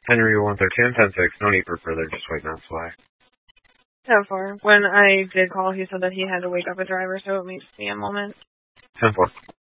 Henry 113, 10-6. No need for further, just waiting on Sly. 10-4. When I did call, he said that he had to wake up a driver, so it may just be a moment. 10-4.